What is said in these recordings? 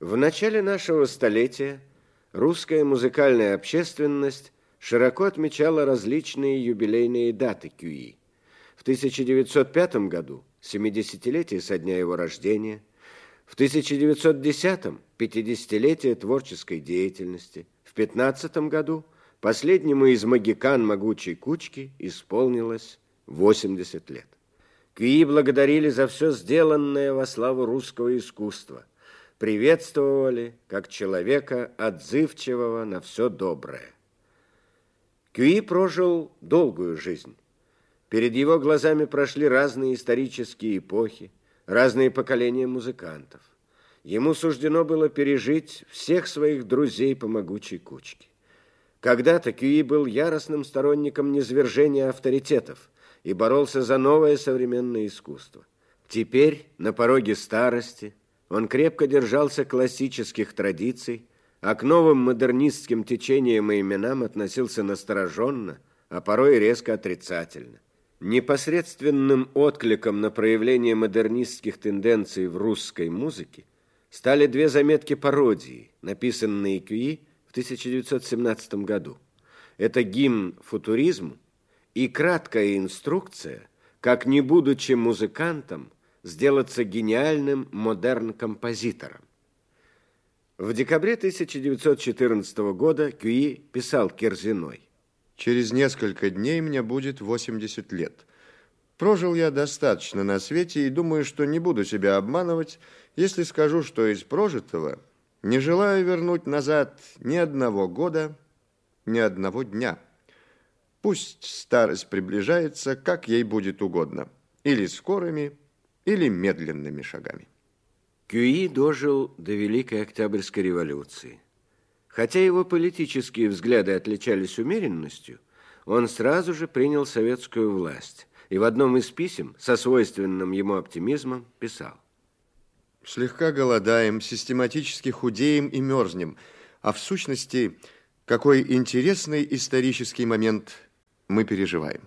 В начале нашего столетия русская музыкальная общественность широко отмечала различные юбилейные даты Кюи. В 1905 году – 70-летие со дня его рождения, в 1910-м – 50-летие творческой деятельности, в 15 году последнему из могикан могучей кучки исполнилось 80 лет. Кюи благодарили за все сделанное во славу русского искусства, приветствовали как человека, отзывчивого на все доброе. Кюи прожил долгую жизнь. Перед его глазами прошли разные исторические эпохи, разные поколения музыкантов. Ему суждено было пережить всех своих друзей по могучей кучке. Когда-то Кюи был яростным сторонником низвержения авторитетов и боролся за новое современное искусство. Теперь, на пороге старости, он крепко держался классических традиций, а к новым модернистским течениям и именам относился настороженно, а порой резко отрицательно. Непосредственным откликом на проявление модернистских тенденций в русской музыке стали две заметки-пародии, написанные Кюи в 1917 году. Это гимн футуризму и краткая инструкция, как, не будучи музыкантом, сделаться гениальным модерн-композитором. В декабре 1914 года Кюи писал Керзиной: «Через несколько дней мне будет 80 лет. Прожил я достаточно на свете и думаю, что не буду себя обманывать, если скажу, что из прожитого не желаю вернуть назад ни одного года, ни одного дня. Пусть старость приближается, как ей будет угодно, или скорыми, или медленными шагами». Кюи дожил до Великой Октябрьской революции. Хотя его политические взгляды отличались умеренностью, он сразу же принял советскую власть и в одном из писем со свойственным ему оптимизмом писал: «Слегка голодаем, систематически худеем и мерзнем, а в сущности, какой интересный исторический момент мы переживаем».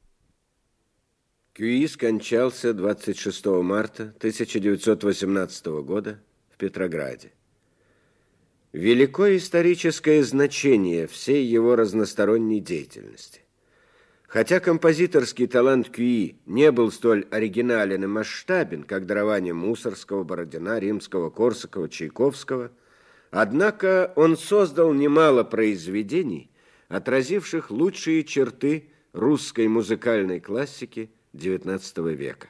Кюи скончался 26 марта 1918 года в Петрограде. Великое историческое значение всей его разносторонней деятельности. Хотя композиторский талант Кюи не был столь оригинален и масштабен, как дарование Мусорского, Бородина, Римского, Корсакова, Чайковского, однако он создал немало произведений, отразивших лучшие черты русской музыкальной классики XIX века.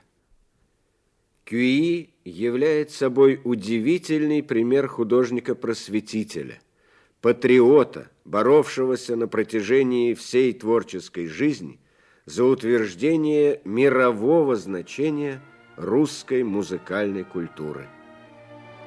Кюи является собой удивительный пример художника-просветителя, патриота, боровшегося на протяжении всей творческой жизни за утверждение мирового значения русской музыкальной культуры.